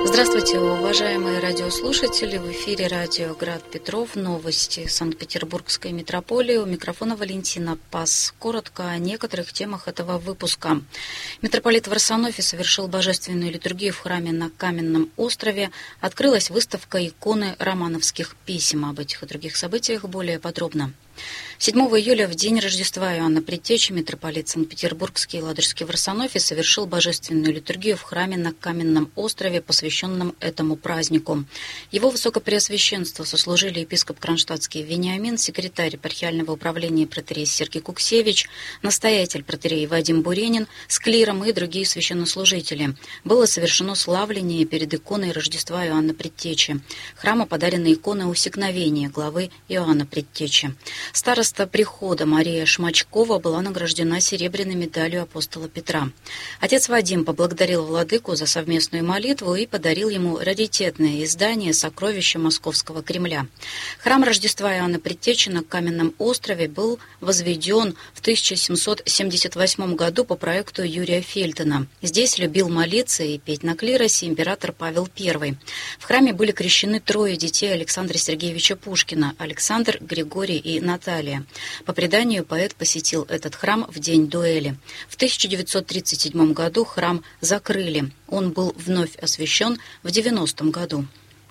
Здравствуйте, уважаемые радиослушатели! В эфире радио «Град Петров». Новости Санкт-Петербургской митрополии. У микрофона Валентина Пас. Коротко о некоторых темах этого выпуска. Митрополит Варсонофий совершил божественную литургию в храме на Каменном острове. Открылась выставка иконы романовских писем. Об этих и других событиях более подробно. 7 июля, в день Рождества Иоанна Предтечи, митрополит Санкт-Петербургский и Ладожский Варсонофий совершил божественную литургию в храме на Каменном острове, посвященном этому празднику. Его высокопреосвященство сослужили епископ Кронштадтский Вениамин, секретарь епархиального управления протоиерей Сергий Куксевич, настоятель протоиерей Вадим Буренин, с клиром и другие священнослужители. Было совершено славление перед иконой Рождества Иоанна Предтечи. Храму подарена икона Усекновения главы Иоанна Предтечи. Староста прихода Мария Шмачкова была награждена серебряной медалью апостола Петра. Отец Вадим поблагодарил владыку за совместную молитву и подарил ему раритетное издание «Сокровища Московского Кремля». Храм Рождества Иоанна Предтечи на Каменном острове был возведен в 1778 году по проекту Юрия Фельтона. Здесь любил молиться и петь на клиросе император Павел I. В храме были крещены 3 детей Александра Сергеевича Пушкина: Александр, Григорий и Наталья. По преданию, поэт посетил этот храм в день дуэли. В 1937 году храм закрыли. Он был вновь освящен в 90-м году.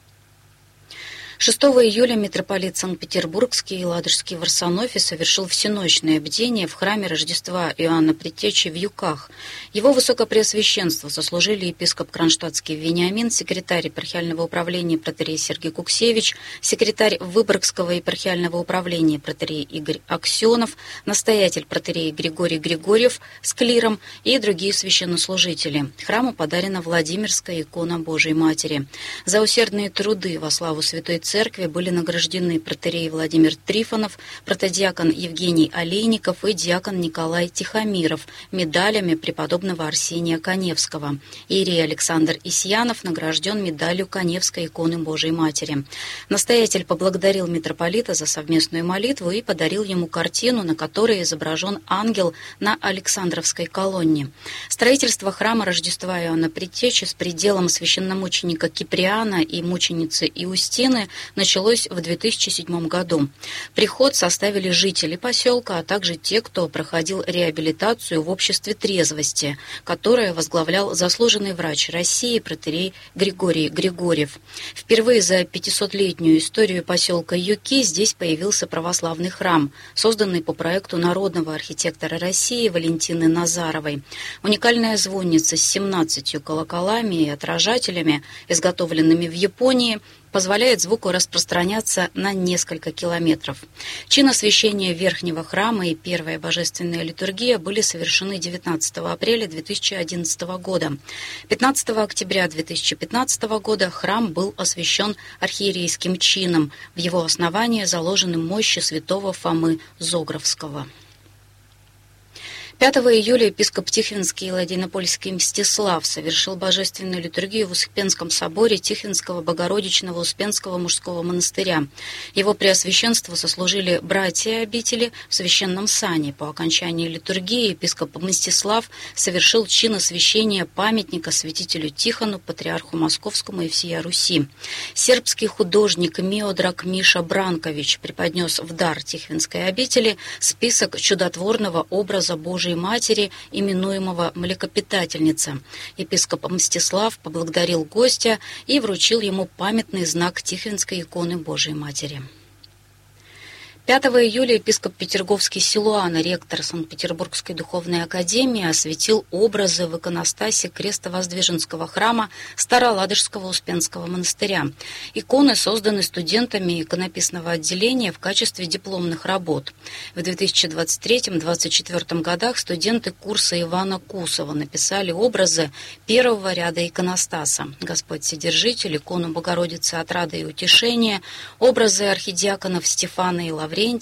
6 июля митрополит Санкт-Петербургский и Ладожский Варсонофий совершил всеночное бдение в храме Рождества Иоанна Предтечи в Юках. Его высокопреосвященство сослужили епископ Кронштадтский Вениамин, секретарь епархиального управления протоиерей Сергий Куксевич, секретарь Выборгского епархиального управления протоиерей Игорь Аксенов, настоятель протоиерей Григорий Григорьев с клиром и другие священнослужители. Храму подарена Владимирская икона Божией Матери. За усердные труды во славу Святой Церкви были награждены протоиерей Владимир Трифонов, протодиакон Евгений Олейников и диакон Николай Тихомиров медалями преподобного Арсения Каневского. Иерей Александр Исьянов награжден медалью Каневской иконы Божией Матери. Настоятель поблагодарил митрополита за совместную молитву и подарил ему картину, на которой изображен ангел на Александровской колонне. Строительство храма Рождества Иоанна Предтечи с пределом священномученика Киприана и мученицы Иустины началось в 2007 году. Приход составили жители поселка, а также те, кто проходил реабилитацию в обществе трезвости, которое возглавлял заслуженный врач России протоиерей Григорий Григорьев. Впервые за 500-летнюю историю поселка Юки здесь появился православный храм, созданный по проекту народного архитектора России Валентины Назаровой. Уникальная звонница с 17 колоколами и отражателями, изготовленными в Японии, позволяет звуку распространяться на несколько километров. Чин освящения верхнего храма и первая божественная литургия были совершены 19 апреля 2011 года. 15 октября 2015 года храм был освящен архиерейским чином. В его основании заложены мощи святого Фомы Зографского. 5 июля епископ Тихвинский и Ладейнопольский Мстислав совершил божественную литургию в Успенском соборе Тихвинского Богородичного Успенского мужского монастыря. Его преосвященство сослужили братья обители в священном сане. По окончании литургии епископ Мстислав совершил чин освящения памятника святителю Тихону, патриарху Московскому и всея Руси. Сербский художник Миодраг Миша Бранкович преподнес в дар Тихвинской обители список чудотворного образа Божией Матери, именуемого Млекопитательница. Епископ Мстислав поблагодарил гостя и вручил ему памятный знак Тихвинской иконы Божией Матери. 5 июля епископ Петерговский Силуан, ректор Санкт-Петербургской духовной академии, осветил образы в иконостасе Крестовоздвиженского храма Староладожского Успенского монастыря. Иконы созданы студентами иконописного отделения в качестве дипломных работ. В 2023-2024 годах студенты курса Ивана Кусова написали образы первого ряда иконостаса: Господь Вседержитель, икону Богородицы Отрады и Утешения, образы архидиаконов Стефана и Лаврентия,